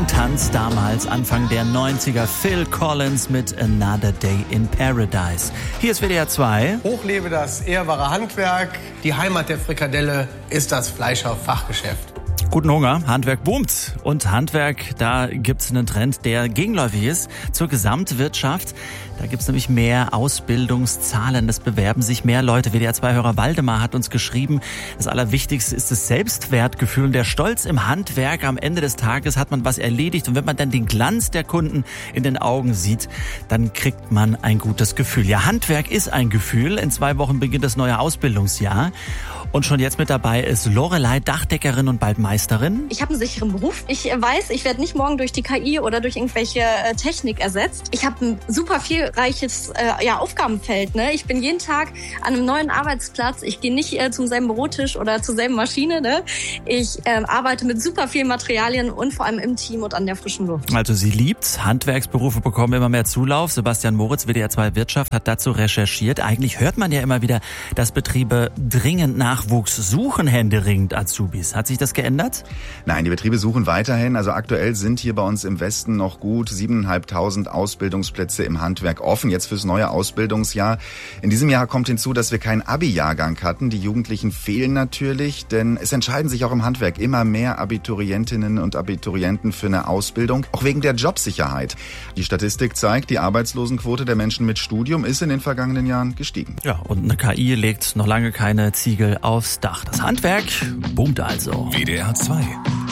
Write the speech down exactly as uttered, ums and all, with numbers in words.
Riesentanz damals, Anfang der neunziger. Phil Collins mit Another Day in Paradise. Hier ist W D R zwei. Hochlebe das ehrbare Handwerk. Die Heimat der Frikadelle ist das Fleischer Fachgeschäft. Guten Hunger, Handwerk boomt. Und Handwerk, da gibt's einen Trend, der gegenläufig ist zur Gesamtwirtschaft. Da gibt's nämlich mehr Ausbildungszahlen, es bewerben sich mehr Leute. W D R zwei-Hörer Waldemar hat uns geschrieben, das Allerwichtigste ist das Selbstwertgefühl und der Stolz im Handwerk. Am Ende des Tages hat man was erledigt und wenn man dann den Glanz der Kunden in den Augen sieht, dann kriegt man ein gutes Gefühl. Ja, Handwerk ist ein Gefühl. In zwei Wochen beginnt das neue Ausbildungsjahr. Und schon jetzt mit dabei ist Lorelei, Dachdeckerin und bald Meisterin. Ich habe einen sicheren Beruf. Ich weiß, ich werde nicht morgen durch die K I oder durch irgendwelche äh, Technik ersetzt. Ich habe ein super vielreiches äh, ja, Aufgabenfeld. Ne? Ich bin jeden Tag an einem neuen Arbeitsplatz. Ich gehe nicht äh, zum selben Bürotisch oder zur selben Maschine. Ne? Ich äh, arbeite mit super vielen Materialien und vor allem im Team und an der frischen Luft. Also sie liebt's. Handwerksberufe bekommen immer mehr Zulauf. Sebastian Moritz, W D R zwei Wirtschaft, hat dazu recherchiert. Eigentlich hört man ja immer wieder, dass Betriebe dringend Nachwuchs suchen, händeringend Azubis. Hat sich das geändert? Nein, die Betriebe suchen weiterhin. Also aktuell sind hier bei uns im Westen noch gut siebeneinhalbtausend Ausbildungsplätze im Handwerk offen, jetzt fürs neue Ausbildungsjahr. In diesem Jahr kommt hinzu, dass wir keinen Abi-Jahrgang hatten. Die Jugendlichen fehlen natürlich, denn es entscheiden sich auch im Handwerk immer mehr Abiturientinnen und Abiturienten für eine Ausbildung, auch wegen der Jobsicherheit. Die Statistik zeigt, die Arbeitslosenquote der Menschen mit Studium ist in den vergangenen Jahren gestiegen. Ja, und eine K I legt noch lange keine Ziegel aufs Dach. Das Handwerk boomt also. W D R zwei.